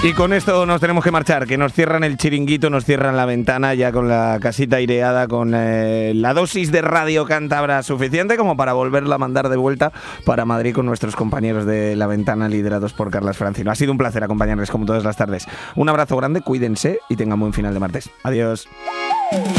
Y con esto nos tenemos que marchar, que nos cierran el chiringuito, nos cierran la ventana ya con la casita aireada, con la dosis de radio cántabra suficiente como para volverla a mandar de vuelta para Madrid con nuestros compañeros de La Ventana liderados por Carlas Francino. Ha sido un placer acompañarles como todas las tardes. Un abrazo grande, cuídense y tengan buen final de martes. Adiós.